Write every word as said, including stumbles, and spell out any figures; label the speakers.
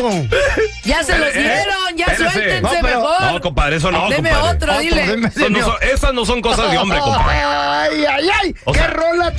Speaker 1: eso?
Speaker 2: Ya se los dieron, ya
Speaker 3: espérese.
Speaker 2: suéltense
Speaker 1: No, pero-
Speaker 2: mejor.
Speaker 3: No, compadre, eso no,
Speaker 2: Deme
Speaker 3: compadre.
Speaker 2: otro,
Speaker 1: Otro,
Speaker 2: dile.
Speaker 1: deme-
Speaker 3: Eso no son- esas no son cosas de hombre, compadre.
Speaker 1: Ay, ay, ay.
Speaker 3: O
Speaker 1: ¿Qué
Speaker 3: sea-
Speaker 1: rola